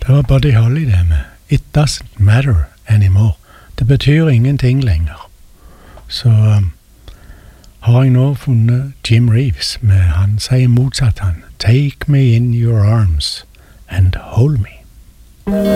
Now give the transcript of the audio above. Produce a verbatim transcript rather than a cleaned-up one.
Det var Buddy Holly det med It Doesn't Matter Anymore. Det betyr ingenting lenger. Så um, har jeg nå funnet Jim Reeves med, han sier motsatt han, Take me in your arms and hold me.